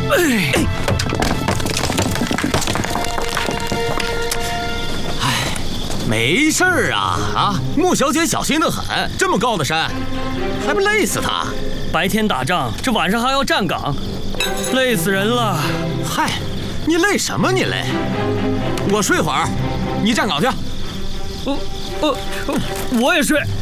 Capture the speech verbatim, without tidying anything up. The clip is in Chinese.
哎，没事儿啊啊！穆小姐小心得很，这么高的山，还不累死她？ 白天打仗，这晚上还要站岗，累死人了。 嗨，你累什么？你累？我睡会儿，你站岗去。 我我我也睡。